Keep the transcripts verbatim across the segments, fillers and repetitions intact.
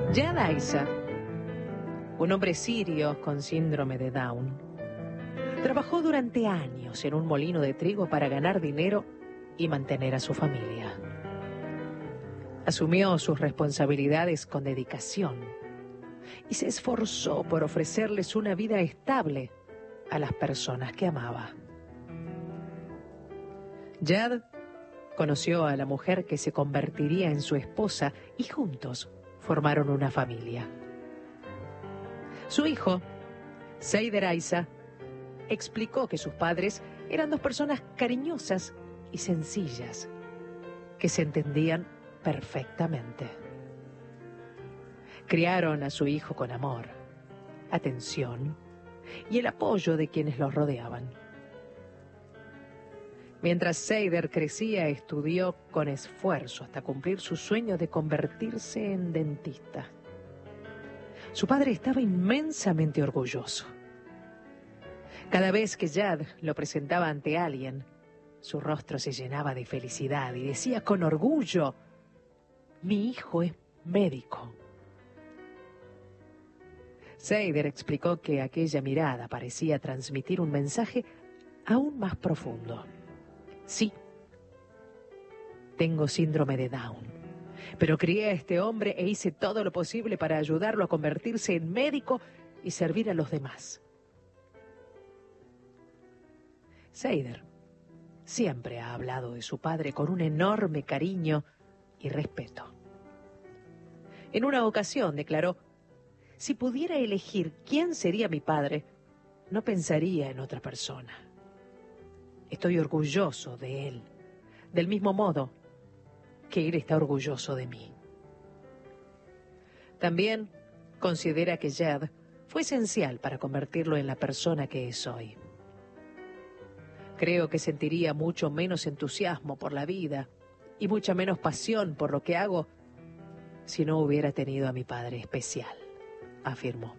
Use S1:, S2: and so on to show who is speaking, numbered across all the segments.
S1: Jad Isa, un hombre sirio con síndrome de Down, trabajó durante años en un molino de trigo para ganar dinero y mantener a su familia. Asumió sus responsabilidades con dedicación y se esforzó por ofrecerles una vida estable a las personas que amaba. Jad conoció a la mujer que se convertiría en su esposa y juntos formaron una familia. Su hijo, Seider Isa, explicó que sus padres eran dos personas cariñosas y sencillas, que se entendían perfectamente. Criaron a su hijo con amor, atención y el apoyo de quienes los rodeaban. Mientras Seider crecía, estudió con esfuerzo hasta cumplir su sueño de convertirse en dentista. Su padre estaba inmensamente orgulloso. Cada vez que Jad lo presentaba ante alguien, su rostro se llenaba de felicidad y decía con orgullo: «Mi hijo es médico». Seider explicó que aquella mirada parecía transmitir un mensaje aún más profundo. «Sí, tengo síndrome de Down, pero crié a este hombre e hice todo lo posible para ayudarlo a convertirse en médico y servir a los demás». Seider siempre ha hablado de su padre con un enorme cariño y respeto. En una ocasión declaró: «Si pudiera elegir quién sería mi padre, no pensaría en otra persona. Estoy orgulloso de él, del mismo modo que él está orgulloso de mí». También considera que Jad fue esencial para convertirlo en la persona que es hoy. «Creo que sentiría mucho menos entusiasmo por la vida y mucha menos pasión por lo que hago si no hubiera tenido a mi padre especial», afirmó.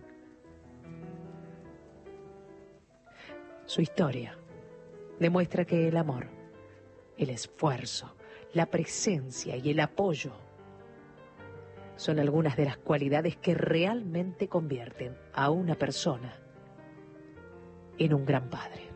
S1: Su historia demuestra que el amor, el esfuerzo, la presencia y el apoyo son algunas de las cualidades que realmente convierten a una persona en un gran padre.